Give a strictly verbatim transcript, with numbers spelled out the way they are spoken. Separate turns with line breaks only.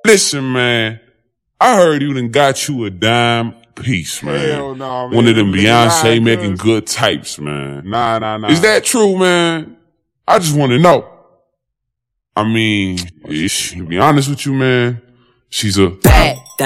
Listen, man. I heard you done got you a dime piece, man.
Hell no, man.
One of them Beyonce
Nah,
making
cuz.
good types, man.
Nah, nah, nah.
Is that true, man? I just want to know. I mean, ish, to be honest with you, man, she's a
bad